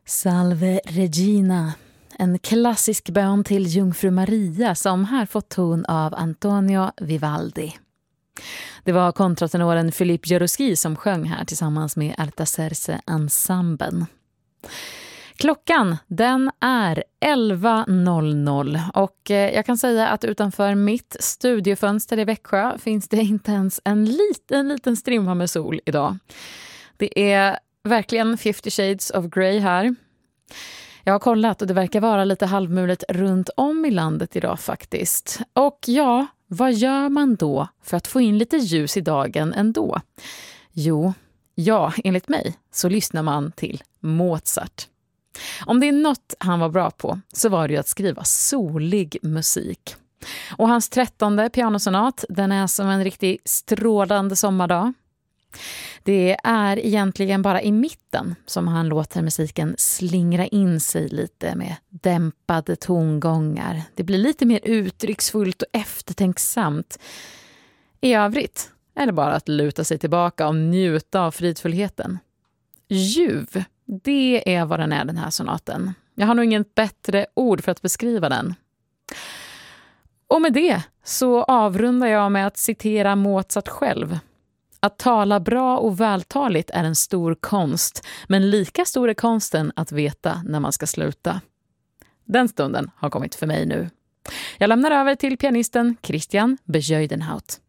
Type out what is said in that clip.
Salve Regina, en klassisk bön till Jungfru Maria som här fått ton av Antonio Vivaldi. Det var kontratenoren Philippe Jarouski som sjöng här tillsammans med Artaserse Ensemblen. Klockan, den är 11.00 och jag kan säga att utanför mitt studiofönster i Växjö finns det inte ens en liten strimma med sol idag. Det är verkligen 50 shades of grey här. Jag har kollat och det verkar vara lite halvmulet runt om i landet idag faktiskt. Och ja, vad gör man då för att få in lite ljus i dagen ändå? Jo, enligt mig så lyssnar man till Mozart. Om det är något han var bra på så var det ju att skriva solig musik. Och hans 13:e pianosonat, den är som en riktigt strålande sommardag. Det är egentligen bara i mitten som han låter musiken slingra in sig lite med dämpade tongångar. Det blir lite mer uttrycksfullt och eftertänksamt. I övrigt är det bara att luta sig tillbaka och njuta av fridfullheten. Ljuv, det är vad den är, den här sonaten. Jag har nog inget bättre ord för att beskriva den. Och med det så avrundar jag med att citera Mozart själv. Att tala bra och vältaligt är en stor konst, men lika stor är konsten att veta när man ska sluta. Den stunden har kommit för mig nu. Jag lämnar över till pianisten Christian Bezuidenhout.